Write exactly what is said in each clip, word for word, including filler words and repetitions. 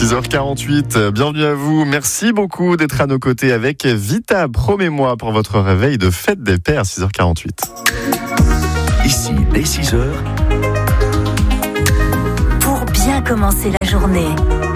six heures quarante-huit, bienvenue à vous. Merci beaucoup d'être à nos côtés avec Vita. Promets-moi pour votre réveil de fête des pères, six heures quarante-huit. Ici, dès six heures. Pour bien commencer la journée.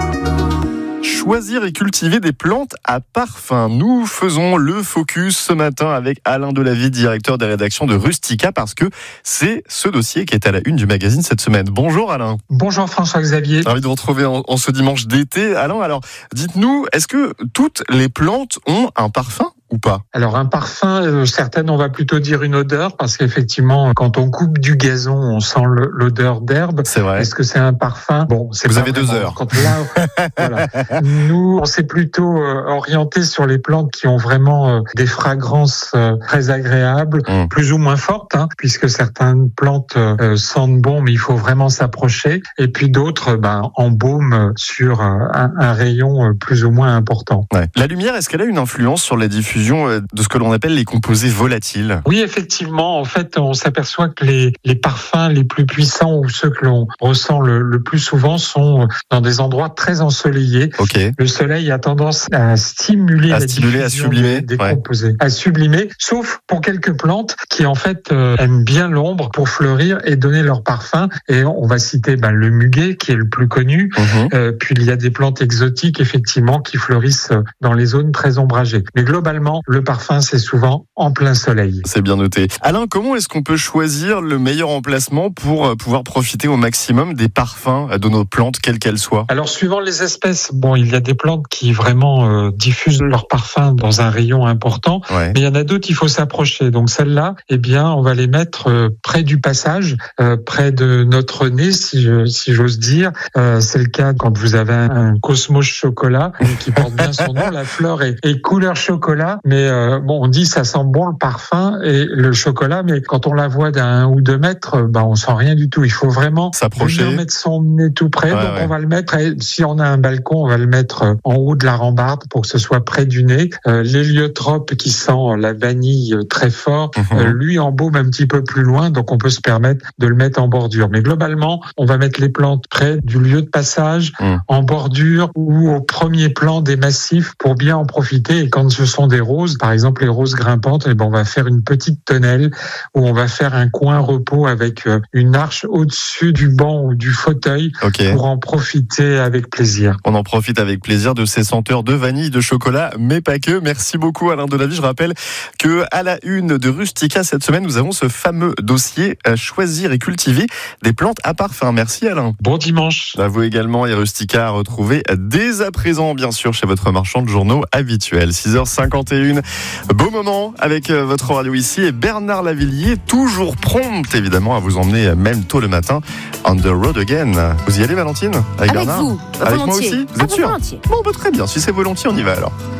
Choisir et cultiver des plantes à parfum. Nous faisons le focus ce matin avec Alain Delavie, directeur des rédactions de Rustica, parce que c'est ce dossier qui est à la une du magazine cette semaine. Bonjour Alain. Bonjour François-Xavier. Ravi de vous retrouver en, en ce dimanche d'été. Alain, alors dites-nous, est-ce que toutes les plantes ont un parfum ou pas? Alors un parfum, euh, certaines on va plutôt dire une odeur, parce qu'effectivement quand on coupe du gazon on sent le, l'odeur d'herbe. C'est vrai. Est-ce que c'est un parfum? Bon, c'est Vous pas avez vraiment. deux heures. Quand là, voilà. Nous on s'est plutôt euh, orienté sur les plantes qui ont vraiment euh, des fragrances euh, très agréables, mmh. plus ou moins fortes, hein, puisque certaines plantes euh, sentent bon, mais il faut vraiment s'approcher. Et puis d'autres, ben, embaument sur euh, un, un rayon euh, plus ou moins important. Ouais. La lumière, est-ce qu'elle a une influence sur la diffusion de ce que l'on appelle les composés volatiles? Oui, effectivement. En fait, on s'aperçoit que les, les parfums les plus puissants ou ceux que l'on ressent le, le plus souvent sont dans des endroits très ensoleillés. Okay. Le soleil a tendance à stimuler, à la stimuler, à sublimer, des, des ouais. composés, à sublimer, sauf pour quelques plantes qui en fait euh, aiment bien l'ombre pour fleurir et donner leur parfum. Et on va citer ben, le muguet qui est le plus connu. Mm-hmm. Euh, puis il y a des plantes exotiques effectivement qui fleurissent dans les zones très ombragées. Mais globalement, le parfum, c'est souvent en plein soleil. C'est bien noté. Alain, comment est-ce qu'on peut choisir le meilleur emplacement pour pouvoir profiter au maximum des parfums de nos plantes, quelles qu'elles soient? Alors, suivant les espèces, bon, il y a des plantes qui vraiment euh, diffusent leur parfum dans un rayon important, ouais. mais il y en a d'autres, il faut s'approcher. Donc, celles-là, eh bien, on va les mettre euh, près du passage, euh, près de notre nez, si, je, si j'ose dire. Euh, c'est le cas quand vous avez un, un cosmos chocolat, qui porte bien son nom. La fleur est, est couleur chocolat. Mais euh, bon, on dit ça sent bon le parfum et le chocolat, mais quand on la voit d'un ou deux mètres, bah on sent rien du tout. Il faut vraiment s'approcher, venir mettre son nez tout près. Ouais, donc ouais. on va le mettre. Si on a un balcon, on va le mettre en haut de la rambarde pour que ce soit près du nez. Euh, l'héliotrope qui sent la vanille très fort, mm-hmm. euh, lui embaume un petit peu plus loin, donc on peut se permettre de le mettre en bordure. Mais globalement, on va mettre les plantes près du lieu de passage, mm. en bordure ou au premier plan des massifs pour bien en profiter. Et quand ce sont des roses, par exemple les roses grimpantes, eh ben on va faire une petite tonnelle où on va faire un coin repos avec une arche au-dessus du banc ou du fauteuil okay. pour en profiter avec plaisir. On en profite avec plaisir de ces senteurs de vanille, de chocolat, mais pas que. Merci beaucoup Alain Delavie. Je rappelle que à la une de Rustica cette semaine, nous avons ce fameux dossier à choisir et cultiver des plantes à parfum. Merci Alain. Bon dimanche. À vous également et Rustica à retrouver dès à présent, bien sûr, chez votre marchand de journaux habituel. six heures cinquante et une. Beau moment avec votre radio ici et Bernard Lavillier, toujours prompt évidemment à vous emmener même tôt le matin on the road again. Vous y allez Valentine? Avec, avec Bernard? vous, Avec volontiers. moi aussi? Vous êtes ah, sûr? volontiers. Bon, bah, très bien. Si c'est volontiers, on y va alors.